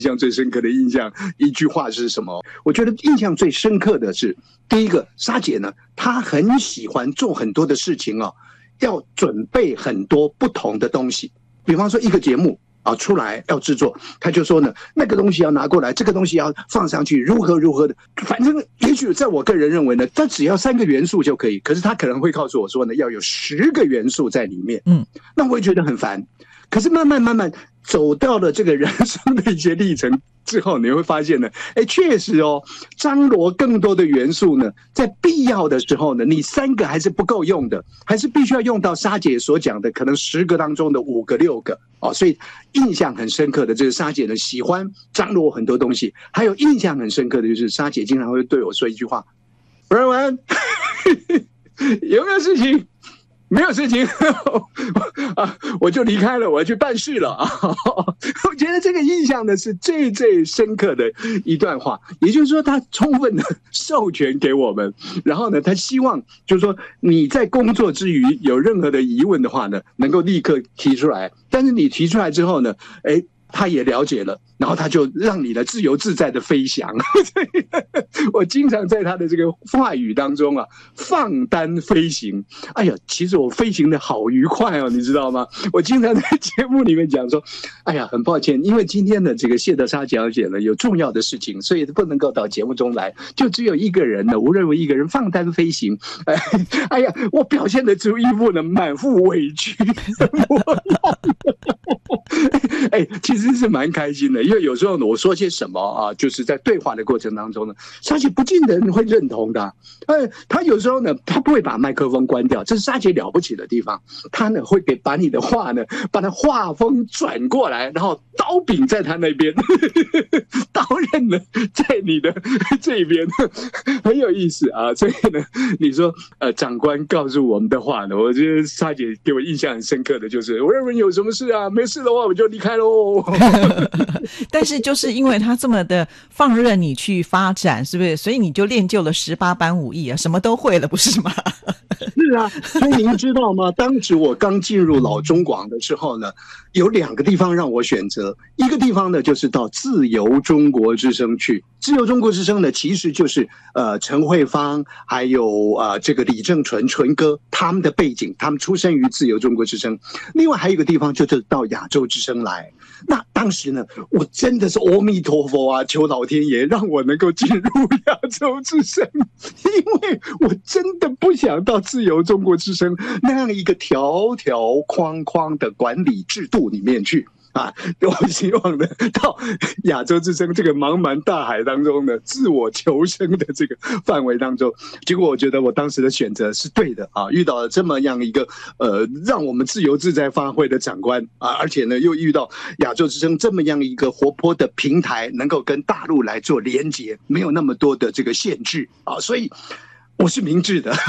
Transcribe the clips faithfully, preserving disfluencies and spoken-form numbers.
象最深刻的印象一句话是什么？我觉得印象最深刻的是，第一个，莎姐呢，她很喜欢做很多的事情哦，要准备很多不同的东西。比方说一个节目啊出来要制作，他就说呢，那个东西要拿过来，这个东西要放上去，如何如何的。反正也许在我个人认为呢，他只要三个元素就可以，可是他可能会告诉我说呢，要有十个元素在里面。嗯，那我也觉得很烦。可是慢慢慢慢走到了这个人生的一些历程之后，你会发现呢，哎，确实哦，张罗更多的元素呢，在必要的时候呢，你三个还是不够用的，还是必须要用到莎姐所讲的可能十个当中的五个六个哦。所以印象很深刻的就是莎姐呢喜欢张罗很多东西，还有印象很深刻的就是莎姐经常会对我说一句话：文文，有没有事情？没有事情啊，我就离开了，我要去办事了啊！我觉得这个印象呢是最最深刻的一段话，也就是说，他充分的授权给我们，然后呢，他希望就是说你在工作之余有任何的疑问的话呢，能够立刻提出来。但是你提出来之后呢，哎，他也了解了，然后他就让你的自由自在的飞翔。我经常在他的这个话语当中啊，放单飞行。哎呀，其实我飞行的好愉快哦，你知道吗？我经常在节目里面讲说，哎呀，很抱歉，因为今天的这个谢德莎小姐呢有重要的事情，所以不能够到节目中来，就只有一个人呢，我认为一个人放单飞行。哎，哎呀，我表现得出一副呢满腹委屈的模样。哎，其实是蛮开心的，因为有时候呢，我说些什么啊，就是在对话的过程当中呢，莎姐不见得会认同的。哎，她有时候呢，她不会把麦克风关掉，这是莎姐了不起的地方。她呢会给把你的话呢，把它话锋转过来，然后刀柄在她那边，刀刃呢在你的这边，很有意思啊。所以呢，你说呃，长官告诉我们的话呢，我觉得莎姐给我印象很深刻的就是，我认为有什么事啊，没事的话我就离开喽。 但是就是因为他这么的放任你去发展，是不是？所以你就练就了十八般武艺啊，什么都会了，不是吗？ 是啊，所以您知道吗？当时我刚进入老中广的时候呢，有两个地方让我选择，一个地方呢就是到自由中国之声去。自由中国之声呢，其实就是呃陈慧芳还有呃这个李正淳淳哥他们的背景，他们出生于自由中国之声。另外还有一个地方就是到亚洲之声来。那当时呢，我真的是阿弥陀佛啊，求老天爷让我能够进入亚洲之声，因为我真的不想到自由中国之声那样一个条条框框的管理制度里面去。啊，我希望呢，到亚洲之声这个茫茫大海当中呢，自我求生的这个范围当中，结果我觉得我当时的选择是对的啊！遇到了这么样一个呃，让我们自由自在发挥的长官啊，而且呢，又遇到亚洲之声这么样一个活泼的平台，能够跟大陆来做连结，没有那么多的这个限制啊，所以我是明智的。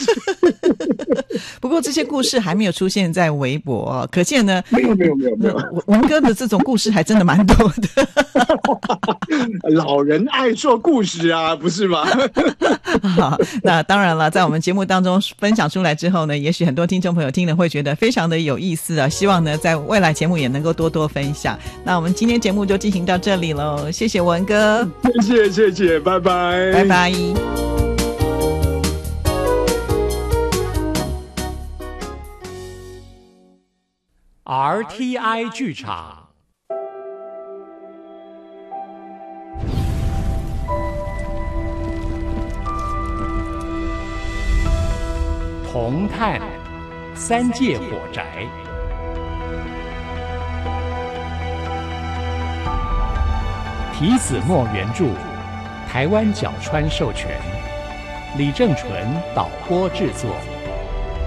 不过这些故事还没有出现在微博、哦、可见呢， 没有没有没有没有， 文哥的这种故事还真的蛮多的。 老人爱说故事啊，不是吗？ 好，那当然了，在我们节目当中分享出来之后呢，也许很多听众朋友听了会觉得非常的有意思啊，希望呢在未来节目也能够多多分享。那我们今天节目就进行到这里咯，谢谢文哥， 谢谢谢谢，拜拜拜拜。 R T I 剧场，铜炭三界火宅，皮子墨原著，台湾角川授权，李正淳导播制作。